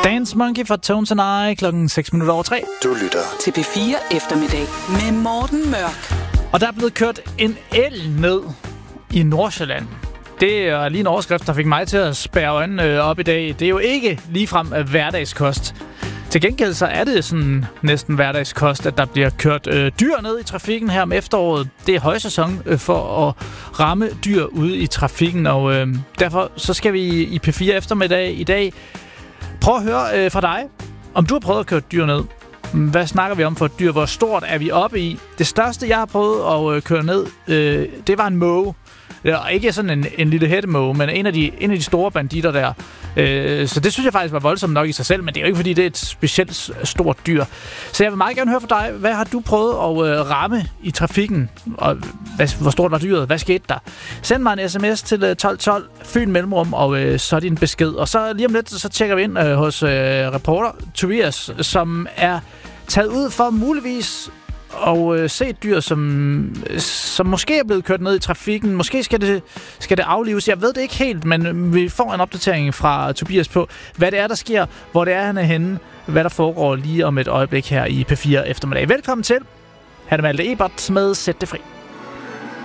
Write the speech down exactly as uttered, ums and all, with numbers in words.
Dance Monkey fra Tones and I, klokken seks minutter over tre. Du lytter til P fire eftermiddag med Morten Mørk. Og der er blevet kørt en el ned i Nordsjælland. Det er lige en overskrift, der fik mig til at spærre øjnene op i dag. Det er jo ikke ligefrem hverdagskost. Til gengæld så er det sådan næsten hverdagskost, at der bliver kørt øh, dyr ned i trafikken her om efteråret. Det er højsæson øh, for at ramme dyr ude i trafikken, og øh, derfor så skal vi i P fire eftermiddag i dag prøve at høre øh, fra dig, om du har prøvet at køre dyr ned. Hvad snakker vi om for et dyr? Hvor stort er vi oppe i? Det største, jeg har prøvet at øh, køre ned, øh, det var en måge. Ja, ikke sådan en, en lille hættemåge, men en af de, en af de store banditter der. Øh, så det synes jeg faktisk var voldsomt nok i sig selv, men det er jo ikke, fordi det er et specielt stort dyr. Så jeg vil meget gerne høre fra dig. Hvad har du prøvet at øh, ramme i trafikken? Og hvad, hvor stort var dyret? Hvad skete der? Send mig en sms til øh, tolv tolv, Fyn Mellemrum, og øh, så din besked. Og så lige om lidt, så tjekker vi ind øh, hos øh, reporter Tobias, som er taget ud for muligvis og øh, se et dyr, som, som måske er blevet kørt ned i trafikken. Måske skal det, skal det aflives. Jeg ved det ikke helt, men vi får en opdatering fra Tobias på, hvad det er, der sker, hvor det er, han er henne, hvad der foregår lige om et øjeblik her i P fire eftermiddag. Velkommen til. Han er Malte Ebert med Sæt det fri.